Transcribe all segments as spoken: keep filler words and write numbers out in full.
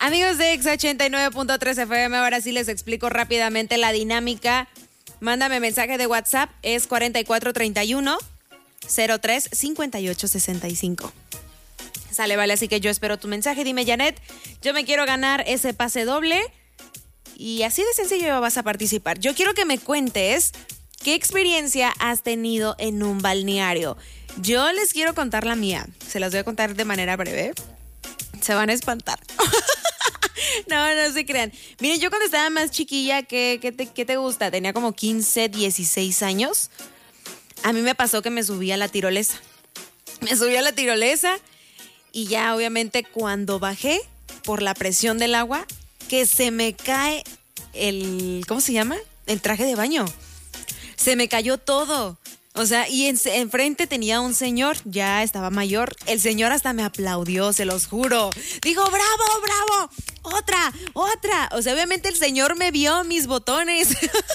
Amigos de Exa ochenta y nueve punto tres F M, ahora sí les explico rápidamente la dinámica. Mándame mensaje de WhatsApp, es cuarenta y cuatro treinta y uno cero tres cincuenta y ocho sesenta y cinco. Sale, vale, así que yo espero tu mensaje. Dime, Janet, yo me quiero ganar ese pase doble. Y así de sencillo vas a participar. Yo quiero que me cuentes qué experiencia has tenido en un balneario. Yo les quiero contar la mía. Se las voy a contar de manera breve. Se van a espantar. No, no se crean. Miren, yo cuando estaba más chiquilla, ¿qué, qué, te, ¿qué te gusta? Tenía como quince, dieciséis años. A mí me pasó que me subí a la tirolesa. Me subí a la tirolesa y ya obviamente cuando bajé por la presión del agua, que se me cae el... ¿Cómo se llama? El traje de baño. Se me cayó todo. O sea, y en, enfrente tenía un señor, ya estaba mayor. El señor hasta me aplaudió, se los juro. Dijo, bravo, bravo, otra, otra. O sea, obviamente el señor me vio mis botones.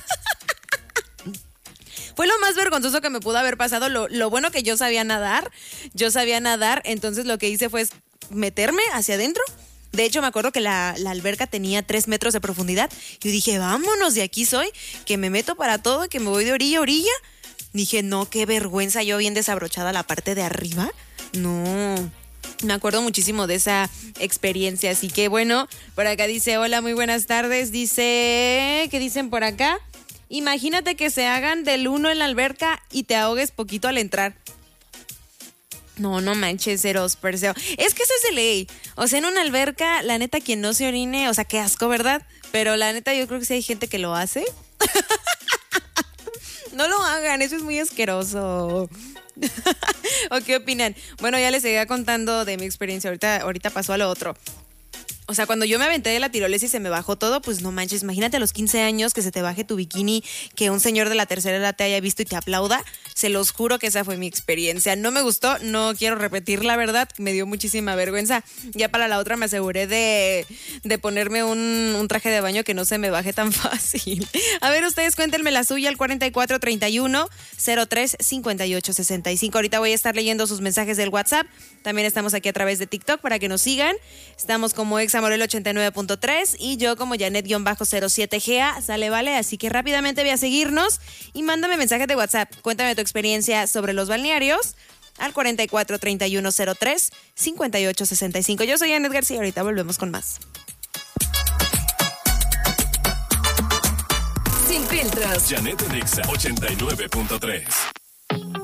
Fue lo más vergonzoso que me pudo haber pasado. Lo, lo bueno que yo sabía nadar, yo sabía nadar, entonces lo que hice fue meterme hacia adentro. De hecho, me acuerdo que la, la alberca tenía tres metros de profundidad. Yo dije, vámonos, de aquí soy, que me meto para todo, que me voy de orilla a orilla. Dije, no, qué vergüenza, yo bien desabrochada la parte de arriba. No, me acuerdo muchísimo de esa experiencia. Así que bueno, por acá dice, hola, muy buenas tardes. Dice, ¿qué dicen por acá? Imagínate que se hagan del uno en la alberca y te ahogues poquito al entrar. No, no manches, ceros, perseo. Es que eso es de ley. O sea, en una alberca, la neta, quien no se orine, o sea, qué asco, ¿verdad? Pero la neta, yo creo que sí hay gente que lo hace. No lo hagan, eso es muy asqueroso. ¿O qué opinan? Bueno, ya les seguía contando de mi experiencia. Ahorita, ahorita pasó a lo otro. O sea, cuando yo me aventé de la tirolesa y se me bajó todo, pues no manches, imagínate a los quince años que se te baje tu bikini, que un señor de la tercera edad te haya visto y te aplauda. Se los juro que esa fue mi experiencia. No me gustó, no quiero repetir la verdad, me dio muchísima vergüenza. Ya para la otra me aseguré de, de ponerme un, un traje de baño que no se me baje tan fácil. A ver, ustedes cuéntenme la suya al cuarenta y cuatro treinta y uno cero tres cincuenta y ocho sesenta y cinco. Ahorita voy a estar leyendo sus mensajes del WhatsApp. También estamos aquí a través de TikTok para que nos sigan. Estamos como Exa Morelos ochenta y nueve punto tres y yo como Janet cero siete G A, sale, vale, así que rápidamente ve a seguirnos y mándame mensajes de WhatsApp, cuéntame tu experiencia sobre los balnearios al cuarenta y cuatro treinta y uno cero tres cincuenta y ocho sesenta y cinco. Yo soy Janet García, ahorita volvemos con más. Sin filtros. Janet en Exa ochenta y nueve punto tres.